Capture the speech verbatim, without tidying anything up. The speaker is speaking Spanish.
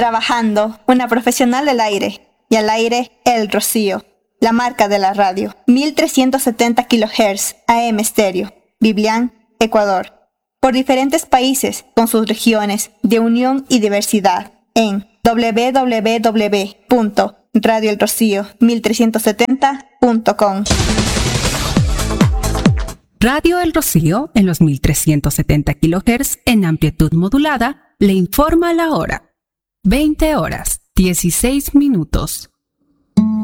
Trabajando, una profesional del aire. Y al aire, El Rocío, la marca de la radio. mil trescientos setenta kilohertz A M estéreo. Biblián, Ecuador. Por diferentes países, con sus regiones de unión y diversidad. En doble u doble u doble u punto radio el rocío mil trescientos setenta punto com. Radio El Rocío, en los mil trescientos setenta kilohertz en amplitud modulada, le informa la hora. veinte horas, dieciséis minutos.